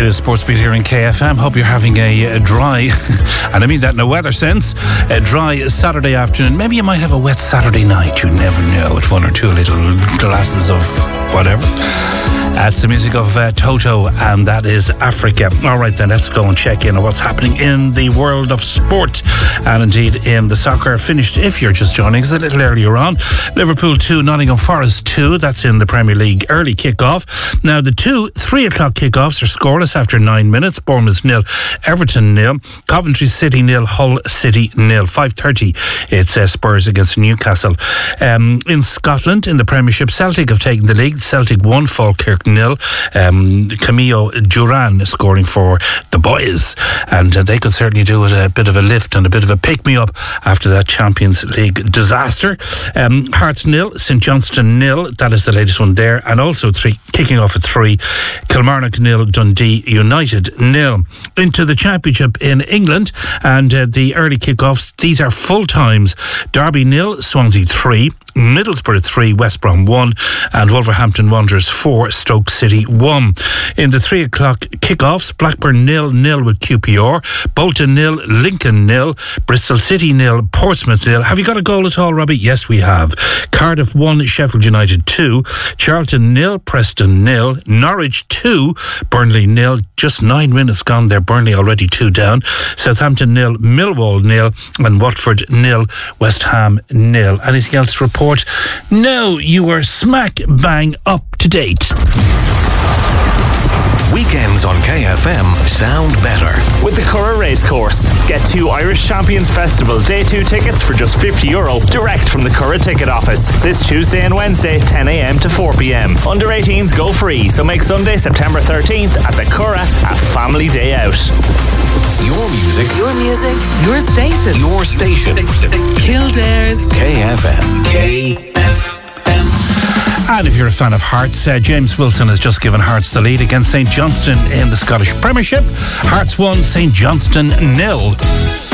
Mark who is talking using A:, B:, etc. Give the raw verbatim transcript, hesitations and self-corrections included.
A: It is Sportsbeat here in K F M. Hope you're having a, a dry, and I mean that in a weather sense, a dry Saturday afternoon. Maybe you might have a wet Saturday night. You never know, with one or two little glasses of whatever. That's the music of uh, Toto, and that is Africa. All right, then, let's go and check in on what's happening in the world of sport. And indeed, in the soccer, finished, if you're just joining us, a little earlier on. Liverpool two, Nottingham Forest two. That's in the Premier League early kick-off. Now, the two three o'clock kick-offs are scoreless after nine minutes. Bournemouth nil, Everton nil, Coventry City nil, Hull City nil. five thirty, it's uh, Spurs against Newcastle. Um, in Scotland, in the Premiership, Celtic have taken the league. Celtic one, Falkirk nil. Um, Camillo Duran scoring for the boys, and uh, they could certainly do it a bit of a lift and a bit of a pick-me-up after that Champions League disaster. Um, Hearts nil, St Johnstone nil. That is the latest one there, and also three kicking off at three. Kilmarnock nil, Dundee United nil. Into the Championship in England, and uh, the early kick-offs. These are full times. Derby nil, Swansea three. Middlesbrough three, West Brom one, and Wolverhampton Wanderers four, Stoke City one. In the three o'clock kickoffs, Blackburn nil nil with Q P R, Bolton nil, Lincoln nil, Bristol City nil, Portsmouth nil. Have you got a goal at all, Robbie? Yes, we have. Cardiff one, Sheffield United two, Charlton nil, Preston nil, Norwich two, Burnley nil. Just nine minutes gone there. Burnley already two down. Southampton nil, Millwall nil, and Watford nil, West Ham nil. Anything else to report? No, you were smack bang up to date.
B: Weekends on K F M sound better
C: with the Curragh Racecourse. Get two Irish Champions Festival Day two tickets for just fifty euro direct from the Curragh ticket office this Tuesday and Wednesday ten a.m. to four p.m. Under eighteens go free, so make Sunday September thirteenth at the Curragh a family day out.
B: Your music,
D: your music, your station,
B: your station.
D: Kildare's
B: K F M. K F M.
A: And if you're a fan of Hearts, uh, James Wilson has just given Hearts the lead against St Johnstone in the Scottish Premiership. Hearts one, St Johnstone nil.